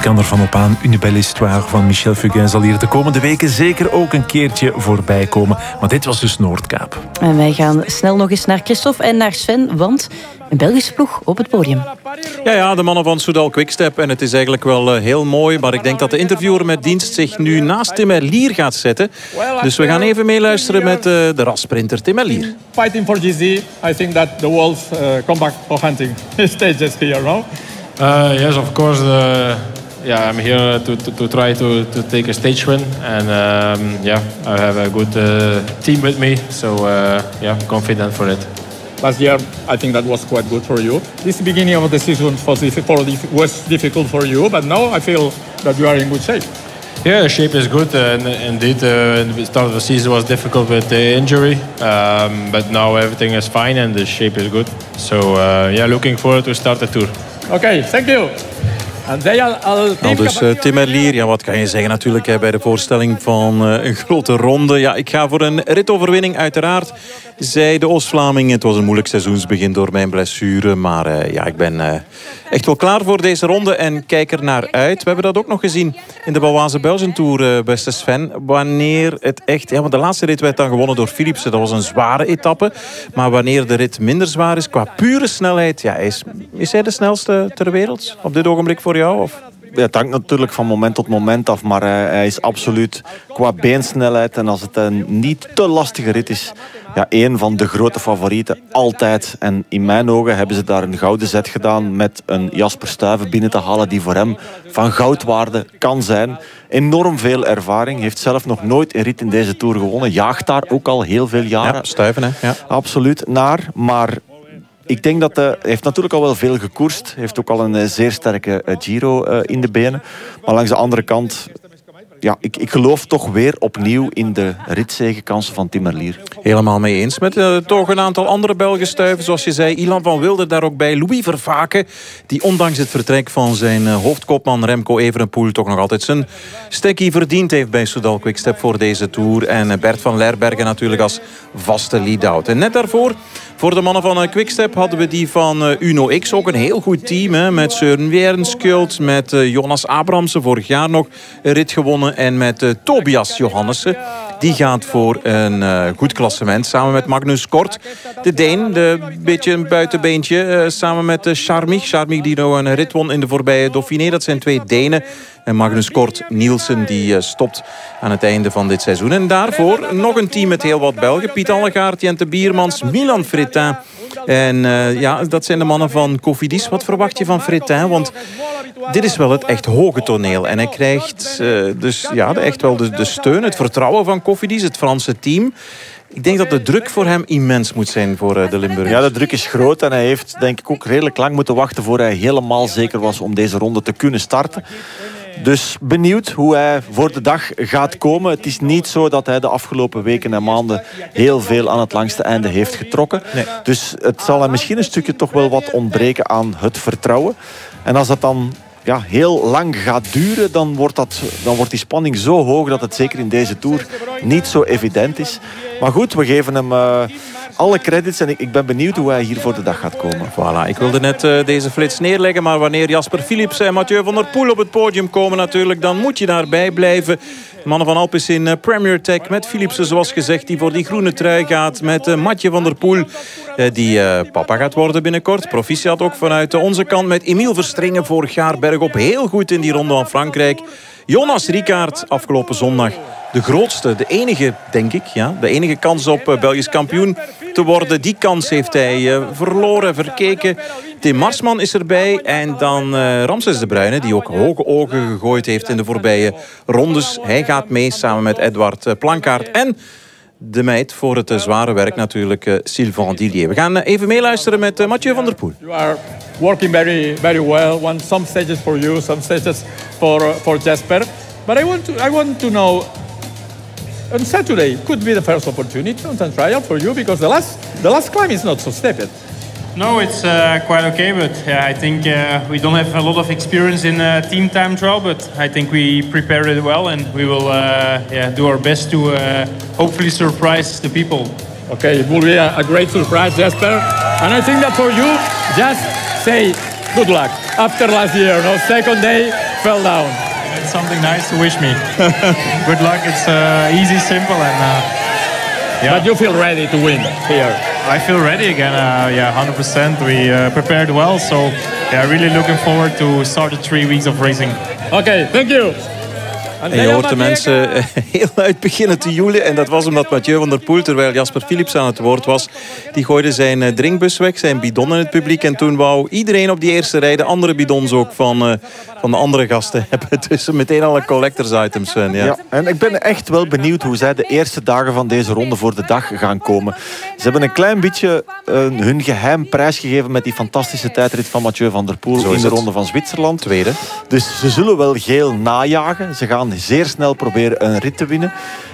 kan ervan op aan. Une belle histoire van Michel Fugain zal hier de komende weken zeker ook een keertje voorbij komen. Maar dit was dus Noordkaap. En wij gaan snel nog eens naar Christophe en naar Sven, want een Belgische ploeg op het podium. Ja, de mannen van Soudal Quickstep. En het is eigenlijk wel heel mooi. Maar ik denk dat de interviewer met dienst zich nu naast Tim Merlier gaat zetten. Dus we gaan even meeluisteren met de rassprinter Tim Merlier. Fighting for GC, I think that the world's come back for hunting stages here, no? Yes, of course. I'm here to try to take a stage win. And I have a good team with me. So confident for it. Last year, I think that was quite good for you. This beginning of the season was difficult for you, but now I feel that you are in good shape. Yeah, the shape is good. Indeed, the start of the season was difficult with the injury. But now everything is fine and the shape is good. So, looking forward to start the tour. Okay, thank you. Dus Tim Merlier, wat kan je zeggen natuurlijk bij de voorstelling van een grote ronde. Ja, ik ga voor een ritoverwinning uiteraard, zei de Oost-Vlaming. Het was een moeilijk seizoensbegin door mijn blessure. Maar ik ben echt wel klaar voor deze ronde en kijk er naar uit. We hebben dat ook nog gezien in de Baloise Belgian Tour, beste Sven. Wanneer het echt... Ja, want de laatste rit werd dan gewonnen door Philipsen. Dat was een zware etappe. Maar wanneer de rit minder zwaar is, qua pure snelheid... Ja, is hij de snelste ter wereld op dit ogenblik voor jou? Of? Ja, het hangt natuurlijk van moment tot moment af, maar hij is absoluut qua beensnelheid. En als het een niet te lastige rit is, één van de grote favorieten altijd. En in mijn ogen hebben ze daar een gouden zet gedaan met een Jasper Stuyven binnen te halen die voor hem van goudwaarde kan zijn. Enorm veel ervaring, heeft zelf nog nooit een rit in deze Tour gewonnen. Jaagt daar ook al heel veel jaren. Ja, Stuyven, hè? Ja. Absoluut naar, maar... Ik denk dat hij heeft natuurlijk al wel veel gekoerst. Hij heeft ook al een zeer sterke Giro in de benen. Maar langs de andere kant... Ja, ik geloof toch weer opnieuw in de ritzegenkansen van Tim Merlier. Helemaal mee eens. Met toch een aantal andere Belgen stuiven. Zoals je zei, Ilan van Wilder daar ook bij. Louis Vervaken, die ondanks het vertrek van zijn hoofdkopman Remco Evenepoel toch nog altijd zijn stekkie verdiend heeft bij Soudal Quickstep voor deze Tour. En Bert van Lerbergen natuurlijk als vaste lead-out. En net daarvoor, voor de mannen van Quickstep, hadden we die van Uno X. Ook een heel goed team, hè, met Søren Wierenskjöld, met Jonas Abrahamsen, vorig jaar nog een rit gewonnen. En met Tobias Johannessen. Die gaat voor een goed klassement. Samen met Magnus Kort. De Deen, beetje een buitenbeentje. Samen met Charmig. Charmig die nog een rit won in de voorbije Dauphiné. Dat zijn twee Denen. En Magnus Kort Nielsen die stopt aan het einde van dit seizoen. En daarvoor nog een team met heel wat Belgen. Piet Allegaert, Jente Biermans, Milan Fretin. En dat zijn de mannen van Cofidis. Wat verwacht je van Fretin? Want dit is wel het echt hoge toneel. En hij krijgt echt wel de steun, het vertrouwen van Cofidis, het Franse team. Ik denk dat de druk voor hem immens moet zijn voor de Limburgers. Ja, de druk is groot en hij heeft denk ik ook redelijk lang moeten wachten voor hij helemaal zeker was om deze ronde te kunnen starten. Dus benieuwd hoe hij voor de dag gaat komen. Het is niet zo dat hij de afgelopen weken en maanden heel veel aan het langste einde heeft getrokken. Nee. Dus het zal hem misschien een stukje toch wel wat ontbreken aan het vertrouwen. En als dat dan heel lang gaat duren, dan wordt die spanning zo hoog dat het zeker in deze Tour niet zo evident is. Maar goed, we geven hem alle credits en ik ben benieuwd hoe hij hier voor de dag gaat komen. Voilà, ik wilde net deze flits neerleggen, maar wanneer Jasper Philipsen en Mathieu van der Poel op het podium komen natuurlijk, dan moet je daarbij blijven. De mannen van Alpecin Premier Tech met Philipsen zoals gezegd, die voor die groene trui gaat. Met Mathieu van der Poel, die papa gaat worden binnenkort. Proficiat ook vanuit onze kant met Emiel Verstrengen vorig jaar bergop. Heel goed in die ronde van Frankrijk. Jonas Rickaert afgelopen zondag. De grootste, de enige, denk ik, de enige kans op Belgisch kampioen te worden. Die kans heeft hij verloren, verkeken. Tim Marsman is erbij. En dan Ramses de Bruyne, die ook hoge ogen gegooid heeft in de voorbije rondes. Hij gaat mee samen met Edward Plankaart. En de meid voor het zware werk natuurlijk, Sylvain Dillier. We gaan even meeluisteren met Mathieu van der Poel. You are working very, very well. Some stages for you, some stages for Jasper. But I want to know... On Saturday could be the first opportunity on the trial for you because the last climb is not so steep. No, it's quite okay, but I think we don't have a lot of experience in team time trial, but I think we prepared it well and we will do our best to hopefully surprise the people. Okay, it will be a great surprise, Jasper. And I think that for you, just say good luck. After last year, no, second day, fell down. It's something nice to wish me. Good luck. It's easy, simple, and yeah. But you feel ready to win here? I feel ready again. Yeah, 100%. We prepared well, so yeah, really looking forward to start the 3 weeks of racing. Okay, thank you. En je hoort de mensen heel uit beginnen te joelen. En dat was omdat Mathieu van der Poel, terwijl Jasper Philips aan het woord was, die gooide zijn drinkbus weg, zijn bidon in het publiek. En toen wou iedereen op die eerste rij de andere bidons ook van de andere gasten hebben. Dus meteen alle collectors items. Ja, en ik ben echt wel benieuwd hoe zij de eerste dagen van deze ronde voor de dag gaan komen. Ze hebben een klein beetje hun geheim prijsgegeven met die fantastische tijdrit van Mathieu van der Poel in de ronde van Zwitserland. Tweede. Dus ze zullen wel geel najagen. Ze gaan zeer snel proberen een rit te winnen.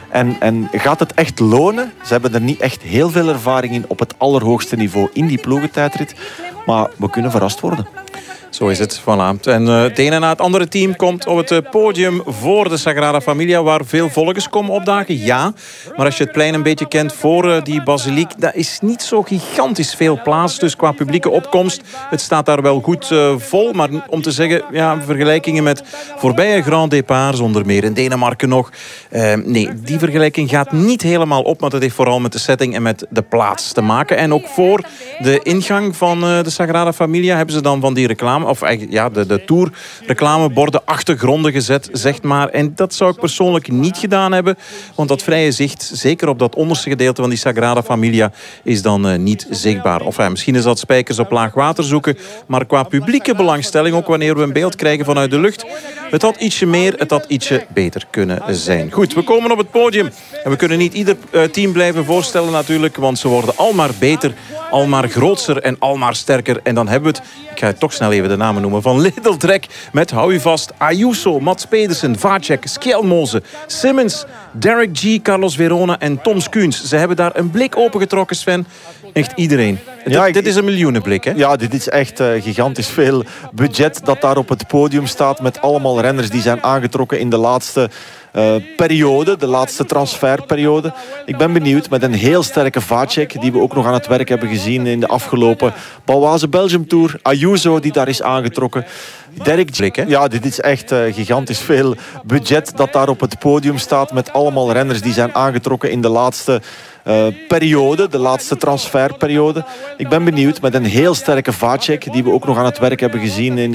En gaat het echt lonen? Ze hebben er niet echt heel veel ervaring in op het allerhoogste niveau in die ploegentijdrit. Maar we kunnen verrast worden. Zo is het, voilà. En het ene na het andere team komt op het podium voor de Sagrada Familia, waar veel volgers komen opdagen, ja. Maar als je het plein een beetje kent voor die basiliek, dat is niet zo gigantisch veel plaats. Dus qua publieke opkomst, het staat daar wel goed vol. Maar om te zeggen, ja, vergelijkingen met voorbije Grand Départs, onder meer in Denemarken nog. Nee, die vergelijking gaat niet helemaal op, maar dat heeft vooral met de setting en met de plaats te maken. En ook voor de ingang van de Sagrada Familia hebben ze dan van die reclame, of eigenlijk ja, de Tour reclameborden achtergronden gezet, zeg maar. En dat zou ik persoonlijk niet gedaan hebben, want dat vrije zicht, zeker op dat onderste gedeelte van die Sagrada Familia, is dan niet zichtbaar. Of misschien is dat spijkers op laag water zoeken, maar qua publieke belangstelling, ook wanneer we een beeld krijgen vanuit de lucht, het had ietsje meer, het had ietsje beter kunnen zijn. Goed, we komen op het podium en we kunnen niet ieder team blijven voorstellen natuurlijk, want ze worden al maar beter, al maar grootser en al maar sterker. En dan hebben we het, ik ga het toch snel even de namen noemen, van Lidl Trek met, hou u vast, Ayuso, Mats Pedersen, Vacek, Skjelmose, Simmons, Derek G, Carlos Verona en Tom Skuens. Ze hebben daar een blik opengetrokken, Sven. Echt iedereen. Ja, dit is een miljoenenblik, hè? Ja, dit is echt gigantisch veel budget dat daar op het podium staat met allemaal renners die zijn aangetrokken in de laatste periode, de laatste transferperiode. Ik ben benieuwd met een heel sterke Vacek, die we ook nog aan het werk hebben gezien in de afgelopen Baloise Belgium Tour. Ayuso, die daar is aangetrokken. Derek Blik, hè? Ja, dit is echt gigantisch veel budget dat daar op het podium staat met allemaal renners die zijn aangetrokken in de laatste periode, de laatste transferperiode. Ik ben benieuwd met een heel sterke Vacek, die we ook nog aan het werk hebben gezien in de